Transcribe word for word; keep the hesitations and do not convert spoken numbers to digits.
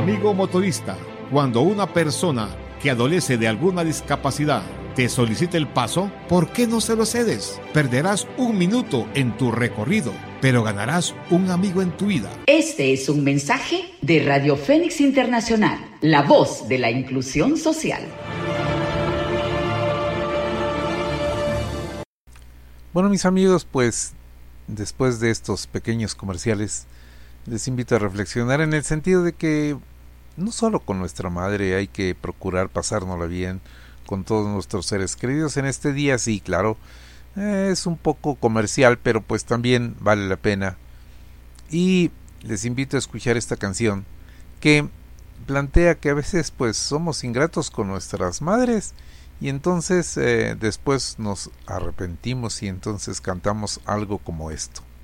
Amigo motorista, cuando una persona que adolece de alguna discapacidad te solicita el paso, ¿por qué no se lo cedes? Perderás un minuto en tu recorrido, pero ganarás un amigo en tu vida. Este es un mensaje de Radio Fénix Internacional, la voz de la inclusión social. Bueno, mis amigos, pues después de estos pequeños comerciales, les invito a reflexionar en el sentido de que no solo con nuestra madre hay que procurar pasárnosla bien, con todos nuestros seres queridos en este día, sí, claro, eh, es un poco comercial, pero pues también vale la pena. Y les invito a escuchar esta canción que plantea que a veces pues somos ingratos con nuestras madres y entonces eh, después nos arrepentimos y entonces cantamos algo como esto.